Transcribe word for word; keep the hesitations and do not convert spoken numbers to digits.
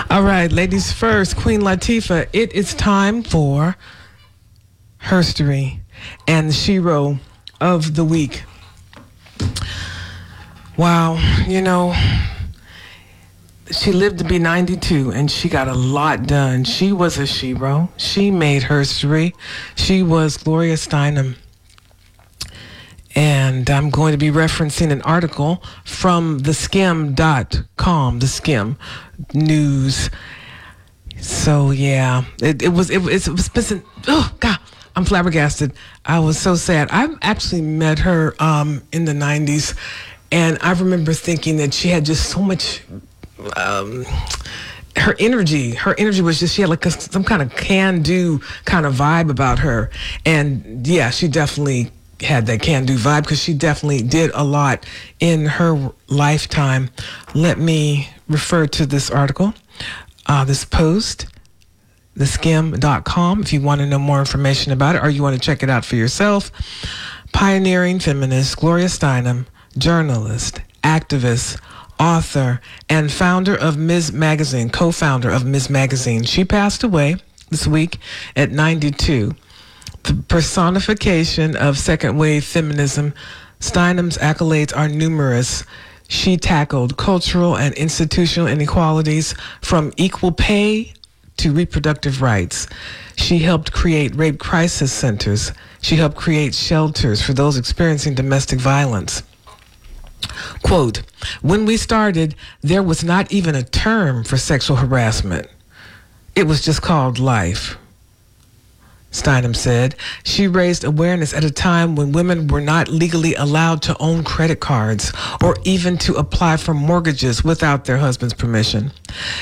All right, ladies first, Queen Latifah, it is time for Herstory and the Shero of the week. Wow, you know, she lived to be ninety-two and she got a lot done. She was a Shero. She made herstory. She was Gloria Steinem. And I'm going to be referencing an article from the skim dot com, the Skim News. So yeah, it, it was it, it was missing. Oh God, I'm flabbergasted. I was so sad. I actually met her um, in the nineties, and I remember thinking that she had just so much. Um, her energy, her energy was just, she had like a, some kind of can-do kind of vibe about her. And yeah, she definitely had that can-do vibe because she definitely did a lot in her lifetime. Let me refer to this article, uh, this post, the skim dot com, if you want to know more information about it or you want to check it out for yourself. Pioneering feminist Gloria Steinem, journalist, activist, author, and founder of Miz Magazine, co-founder of Miz Magazine. She passed away this week at ninety-two. The personification of second-wave feminism, Steinem's accolades are numerous. She tackled cultural and institutional inequalities from equal pay to reproductive rights. She helped create rape crisis centers. She helped create shelters for those experiencing domestic violence. Quote, when we started, there was not even a term for sexual harassment. It was just called life. Steinem said she raised awareness at a time when women were not legally allowed to own credit cards or even to apply for mortgages without their husband's permission.